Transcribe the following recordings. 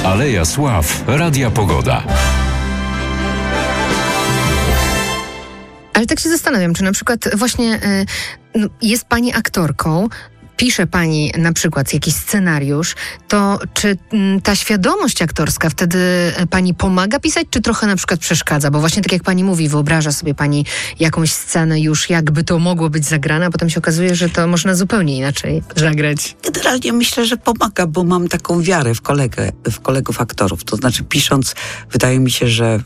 Aleja Sław Radia Pogoda. Ale tak się zastanawiam, czy na przykład właśnie jest pani aktorką, pisze pani na przykład jakiś scenariusz, to czy ta świadomość aktorska wtedy pani pomaga pisać, czy trochę na przykład przeszkadza? Bo właśnie tak jak pani mówi, wyobraża sobie pani jakąś scenę już, jakby to mogło być zagrane, a potem się okazuje, że to można zupełnie inaczej zagrać. Generalnie myślę, że pomaga, bo mam taką wiarę w kolegów aktorów. To znaczy pisząc, wydaje mi się, że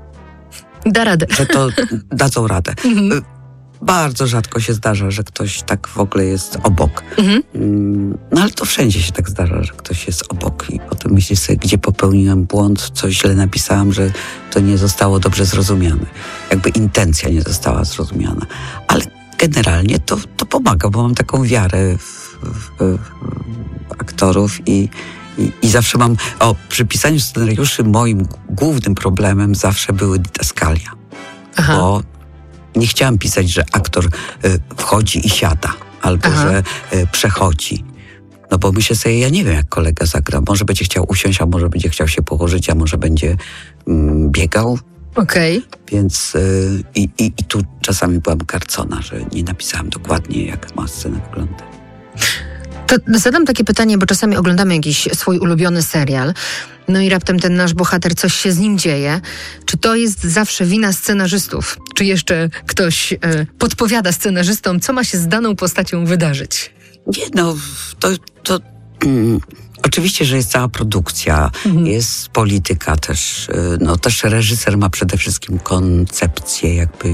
Da radę. że to dadzą radę. Bardzo rzadko się zdarza, że ktoś tak w ogóle jest obok. No ale to wszędzie się tak zdarza, że ktoś jest obok i potem myślisz sobie, gdzie popełniłem błąd, co źle napisałam, że to nie zostało dobrze zrozumiane. Jakby intencja nie została zrozumiana. Ale generalnie to pomaga, bo mam taką wiarę w aktorów i zawsze mam... Przy pisaniu scenariuszy moim głównym problemem zawsze były didaskalia. Aha. Bo nie chciałam pisać, że aktor wchodzi i siada, albo że przechodzi. No bo myślę sobie, ja nie wiem, jak kolega zagra. Może będzie chciał usiąść, a może będzie chciał się położyć, a może będzie biegał. Okej. Więc i tu czasami byłam karcona, że nie napisałam dokładnie, jak ma scena wyglądać. To zadam takie pytanie, bo czasami oglądamy jakiś swój ulubiony serial, no i raptem ten nasz bohater, coś się z nim dzieje. Czy to jest zawsze wina scenarzystów? Czy jeszcze ktoś podpowiada scenarzystom, co ma się z daną postacią wydarzyć? Nie, no, to oczywiście, że jest cała produkcja, jest polityka też. No też reżyser ma przede wszystkim koncepcję, jakby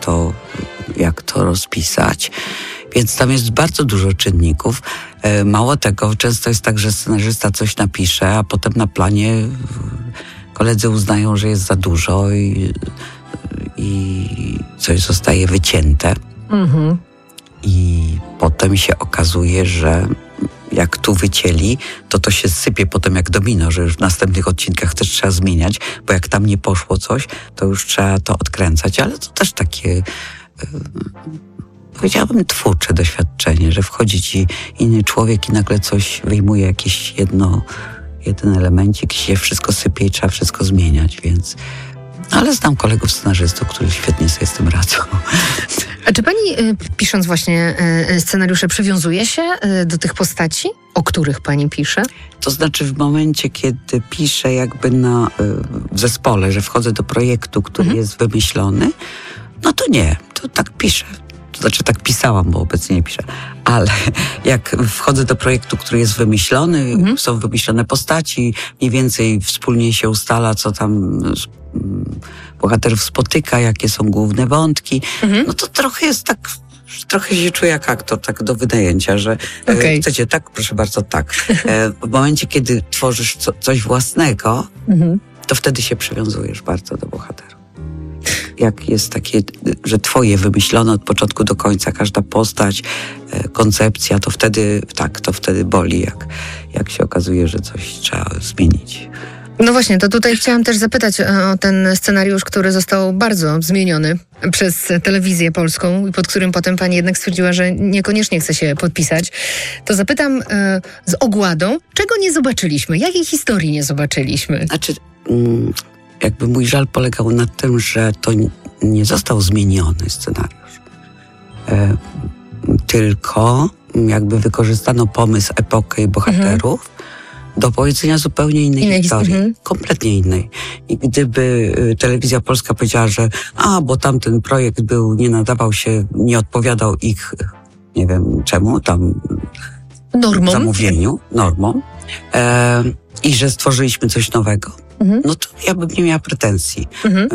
jak to rozpisać. Więc tam jest bardzo dużo czynników. Mało tego, często jest tak, że scenarzysta coś napisze, a potem na planie koledzy uznają, że jest za dużo i coś zostaje wycięte. I potem się okazuje, że jak tu wycięli, to się sypie potem jak domino, że już w następnych odcinkach też trzeba zmieniać, bo jak tam nie poszło coś, to już trzeba to odkręcać. Ale to też takie... powiedziałabym twórcze doświadczenie, że wchodzi ci inny człowiek i nagle coś wyjmuje, jeden elemencik, się wszystko sypie i trzeba wszystko zmieniać, więc... Ale znam kolegów scenarzystów, którzy świetnie sobie z tym radzą. A czy pani, pisząc właśnie scenariusze, przywiązuje się do tych postaci, o których pani pisze? To znaczy w momencie, kiedy piszę jakby w zespole, że wchodzę do projektu, który jest wymyślony, no to nie, to tak piszę. To znaczy tak pisałam, bo obecnie nie piszę. Ale jak wchodzę do projektu, który jest wymyślony, są wymyślone postaci, mniej więcej wspólnie się ustala, co tam bohaterów spotyka, jakie są główne wątki, no to trochę jest tak, trochę się czuję jak aktor, tak do wynajęcia, że chcecie tak, proszę bardzo, tak. W momencie, kiedy tworzysz coś własnego, to wtedy się przywiązujesz bardzo do bohatera. Jak jest takie, że twoje wymyślone od początku do końca, każda postać, koncepcja, to wtedy boli, jak się okazuje, że coś trzeba zmienić. No właśnie, to tutaj chciałam też zapytać o ten scenariusz, który został bardzo zmieniony przez telewizję polską i pod którym potem pani jednak stwierdziła, że niekoniecznie chce się podpisać. To zapytam z ogładą, czego nie zobaczyliśmy? Jakiej historii nie zobaczyliśmy? Znaczy... jakby mój żal polegał na tym, że to nie został zmieniony scenariusz. Tylko jakby wykorzystano pomysł, epokę i bohaterów do powiedzenia zupełnie innej historii. Kompletnie innej. I gdyby telewizja polska powiedziała, że bo tamten projekt nie nadawał się, nie odpowiadał ich, nie wiem czemu, tam zamówieniu, normom, i że stworzyliśmy coś nowego, no to ja bym nie miała pretensji.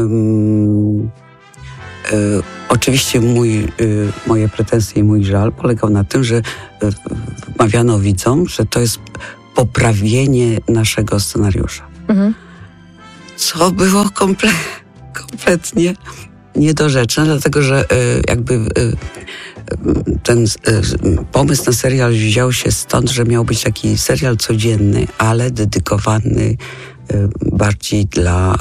Oczywiście moje pretensje i mój żal polegał na tym, że wmawiano widzom, że to jest poprawienie naszego scenariusza. Co było kompletnie niedorzeczne, dlatego że ten pomysł na serial wziął się stąd, że miał być taki serial codzienny, ale dedykowany bardziej dla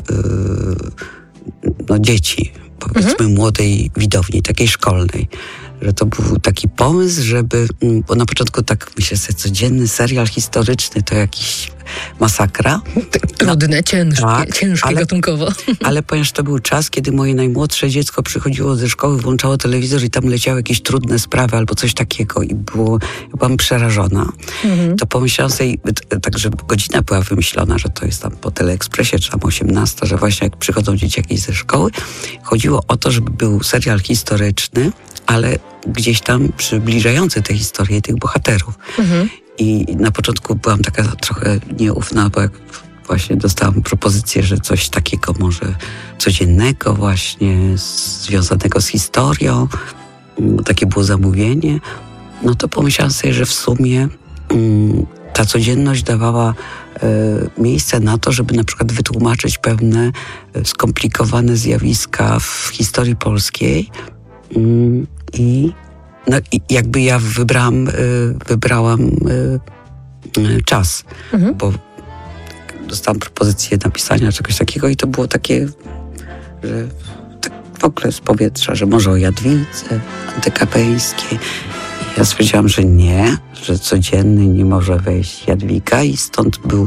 dzieci, powiedzmy młodej widowni, takiej szkolnej. Że to był taki pomysł, żeby, bo na początku tak myślę sobie, codzienny serial historyczny to jakiś masakra. Trudne, ciężkie ale, gatunkowo. Ale ponieważ to był czas, kiedy moje najmłodsze dziecko przychodziło ze szkoły, włączało telewizor i tam leciały jakieś trudne sprawy albo coś takiego i byłam przerażona. To pomyślałam sobie, także godzina była wymyślona, że to jest tam po Teleekspresie, czy tam 18, że właśnie jak przychodzą dzieciaki ze szkoły, chodziło o to, żeby był serial historyczny, ale gdzieś tam przybliżający te historie tych bohaterów. I na początku byłam taka trochę nieufna, bo jak właśnie dostałam propozycję, że coś takiego może codziennego właśnie, związanego z historią, takie było zamówienie, no to pomyślałam sobie, że w sumie ta codzienność dawała miejsce na to, żeby na przykład wytłumaczyć pewne skomplikowane zjawiska w historii polskiej i jakby ja wybrałam czas, bo dostałam propozycję napisania czegoś takiego i to było takie, że tak w ogóle z powietrza, że może o Jadwidze Antykapeńskiej. I ja stwierdziłam, że nie, że codzienny nie może wejść Jadwiga i stąd był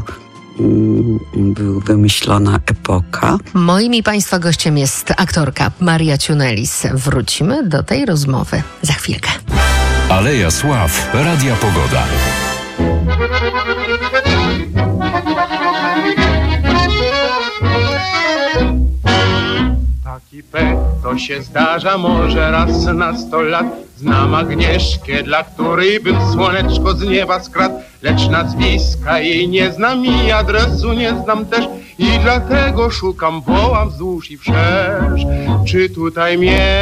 wymyślona epoka. Moim i Państwa gościem jest aktorka Maria Ciunelis. Wrócimy do tej rozmowy za chwilkę. Aleja Sław, Radia Pogoda. Taki pech to się zdarza może raz na 100 lat. Znam Agnieszkę, dla której bym słoneczko z nieba skradł, lecz nazwiska jej nie znam i adresu nie znam też i dlatego szukam, wołam wzdłuż i wszerz, czy tutaj mnie